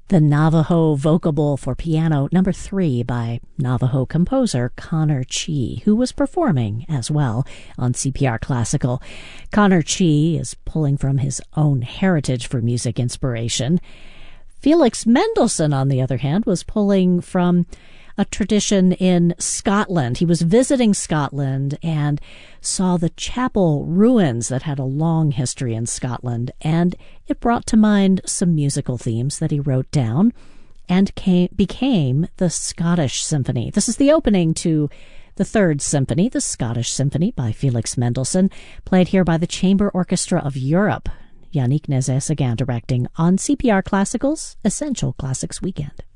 The Navajo Vocable for Piano No. 3 by Navajo composer Connor Chee, who was performing as well on CPR Classical. Connor Chee is pulling from his own heritage for music inspiration. Felix Mendelssohn, on the other hand, was pulling from a tradition in Scotland. He was visiting Scotland and saw the chapel ruins that had a long history in Scotland, and it brought to mind some musical themes that he wrote down and became the Scottish Symphony. This is the opening to the Third Symphony, the Scottish Symphony by Felix Mendelssohn, played here by the Chamber Orchestra of Europe. Yannick Nézet-Séguin directing on CPR Classical's Essential Classics Weekend.